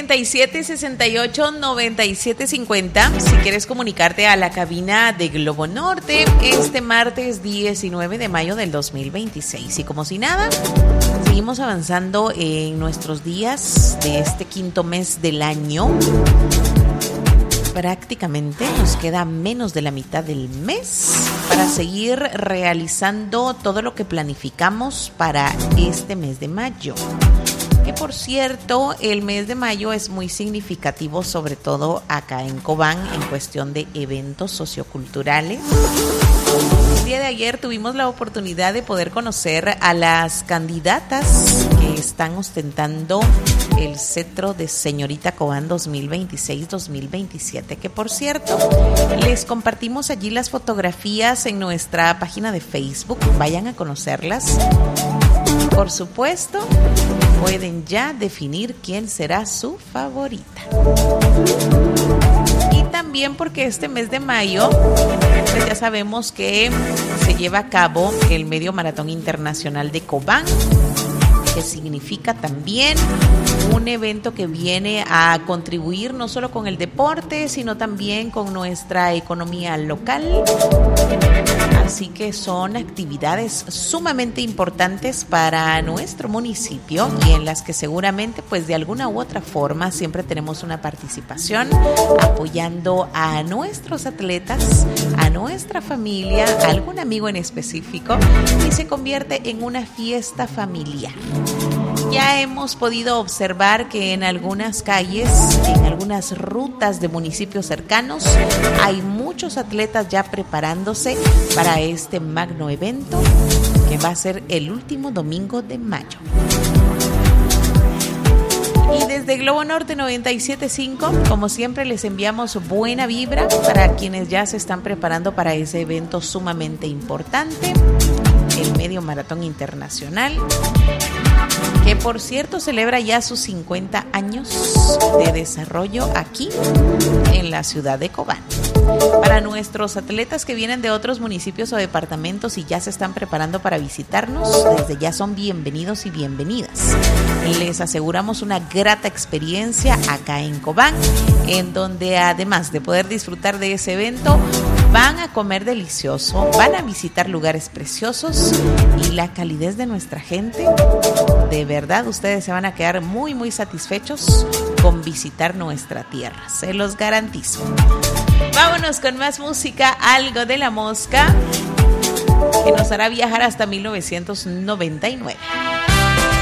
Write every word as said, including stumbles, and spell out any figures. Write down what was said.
noventa y siete, sesenta y ocho, noventa y siete, cincuenta. Si quieres comunicarte a la cabina de Globo Norte este martes diecinueve de mayo del dos mil veintiséis. Y como si nada, seguimos avanzando en nuestros días de este quinto mes del año. Prácticamente nos queda menos de la mitad del mes para seguir realizando todo lo que planificamos para este mes de mayo. Que por cierto, el mes de mayo es muy significativo, sobre todo acá en Cobán, en cuestión de eventos socioculturales. El día de ayer tuvimos la oportunidad de poder conocer a las candidatas que están ostentando el cetro de Señorita Cobán dos mil veintiséis dos mil veintisiete, que por cierto, les compartimos allí las fotografías en nuestra página de Facebook. Vayan a conocerlas. Y por supuesto, pueden ya definir quién será su favorita. Y también porque este mes de mayo, pues ya sabemos que se lleva a cabo el Medio Maratón Internacional de Cobán, que significa también un evento que viene a contribuir no solo con el deporte, sino también con nuestra economía local. Así que son actividades sumamente importantes para nuestro municipio y en las que seguramente, pues de alguna u otra forma, siempre tenemos una participación apoyando a nuestros atletas, a nuestra familia, a algún amigo en específico, y se convierte en una fiesta familiar. Ya hemos podido observar que en algunas calles, en algunas rutas de municipios cercanos, hay muchos atletas ya preparándose para este magno evento que va a ser el último domingo de mayo. Y desde Globo Norte noventa y siete punto cinco, como siempre, les enviamos buena vibra para quienes ya se están preparando para ese evento sumamente importante, el Medio Maratón Internacional, que por cierto celebra ya sus cincuenta años de desarrollo aquí en la ciudad de Cobán. Para nuestros atletas que vienen de otros municipios o departamentos y ya se están preparando para visitarnos, desde ya son bienvenidos y bienvenidas. Les aseguramos una grata experiencia acá en Cobán, en donde además de poder disfrutar de ese evento, van a comer delicioso, van a visitar lugares preciosos y la calidez de nuestra gente. De verdad, ustedes se van a quedar muy, muy satisfechos con visitar nuestra tierra, se los garantizo. Vámonos con más música, algo de La Mosca, que nos hará viajar hasta mil novecientos noventa y nueve.